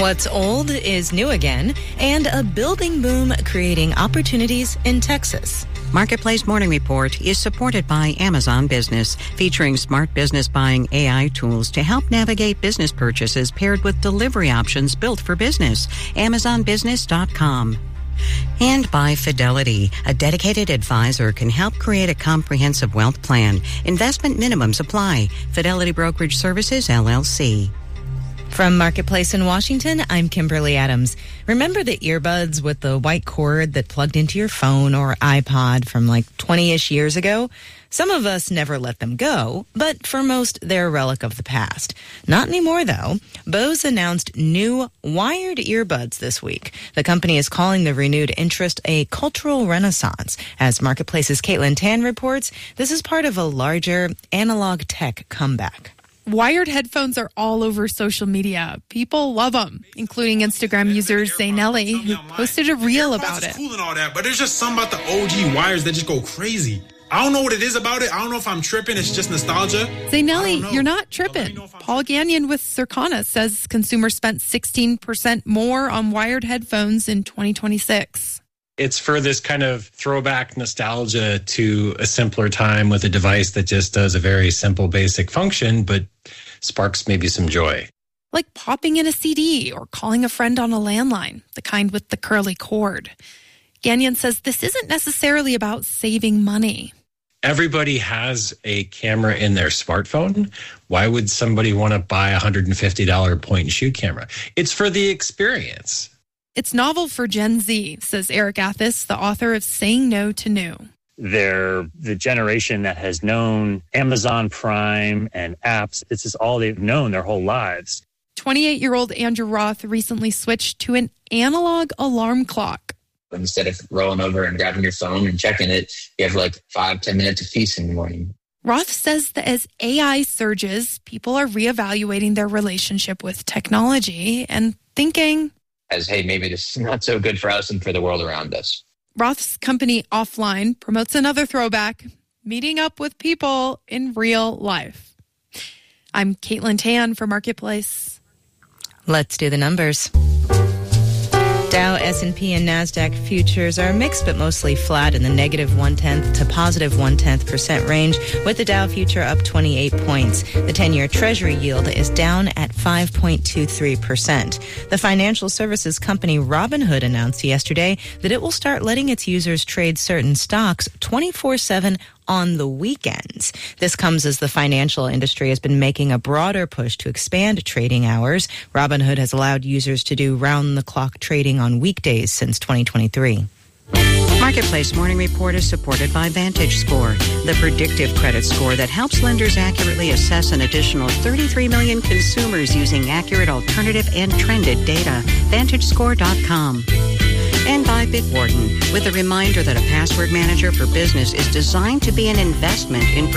What's old is new again, and a building boom creating opportunities in Texas. Marketplace Morning Report is supported by Amazon Business, featuring smart business buying AI tools to help navigate business purchases paired with delivery options built for business. AmazonBusiness.com. And by Fidelity, a dedicated advisor can help create a comprehensive wealth plan. Investment minimums apply. Fidelity Brokerage Services, LLC. From Marketplace in Washington, I'm Kimberly Adams. Remember the earbuds with the white cord that plugged into your phone or iPod from like 20-ish years ago? Some of us never let them go, but for most, they're a relic of the past. Not anymore, though. Bose announced new wired earbuds this week. The company is calling the renewed interest a cultural renaissance. As Marketplace's Caitlin Tan reports, this is part of a larger analog tech comeback. Wired headphones are all over social media. People love them, including Instagram user Zaynelli, who posted a reel about it. Cool and all that, but there's just something about the OG wires that just go crazy. I don't know what it is about it. I don't know if I'm tripping. It's just nostalgia. Zaynelli, you're not tripping. Paul Gagnon with Circana says consumers spent 16% more on wired headphones in 2026. It's for this kind of throwback nostalgia to a simpler time with a device that just does a very simple, basic function, but sparks maybe some joy. Like popping in a CD or calling a friend on a landline, the kind with the curly cord. Gagnon says this isn't necessarily about saving money. Everybody has a camera in their smartphone. Why would somebody want to buy a $150 point-and-shoot camera? It's for the experience. It's novel for Gen Z, says Eric Athis, the author of Saying No to New. They're the generation that has known Amazon Prime and apps. This is all they've known their whole lives. 28-year-old Andrew Roth recently switched to an analog alarm clock. Instead of rolling over and grabbing your phone and checking it, you have like 5-10 minutes of peace in the morning. Roth says that as AI surges, people are reevaluating their relationship with technology and thinking, as, hey, maybe this is not so good for us and for the world around us. Roth's company Offline promotes another throwback, meeting up with people in real life. I'm Caitlin Tan for Marketplace. Let's do the numbers. Dow, S&P, and NASDAQ futures are mixed but mostly flat in the negative 0.1% to positive 0.1% range, with the Dow future up 28 points. The 10-year Treasury yield is down at 5.23%. The financial services company Robinhood announced yesterday that it will start letting its users trade certain stocks 24/7 on the weekends. This comes as the financial industry has been making a broader push to expand trading hours. Robinhood has allowed users to do round-the-clock trading on weekdays since 2023. Marketplace Morning Report is supported by VantageScore, the predictive credit score that helps lenders accurately assess an additional 33 million consumers using accurate alternative and trended data. VantageScore.com. And by Bitwarden, with a reminder that a password manager for business is designed to be an investment in